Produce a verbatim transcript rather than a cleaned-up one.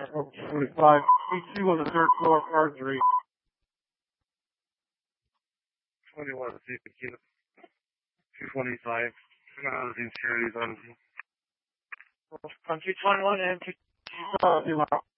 forty-five. twenty-two on the third floor, par three. twenty-one, see if you can get it. two twenty-five. Uh, these charities on. Country twenty-one and two. Uh,